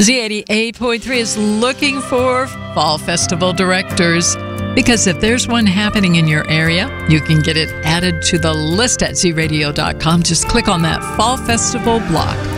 Z88.3 is looking for Fall Festival directors, because if there's one happening in your area, you can get it added to the list at zradio.com. Just click on that Fall Festival block.